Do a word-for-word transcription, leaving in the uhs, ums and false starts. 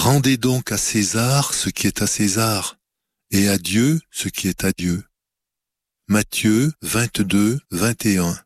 Rendez donc à César ce qui est à César, et à Dieu ce qui est à Dieu. Matthieu vingt-deux, vingt et un.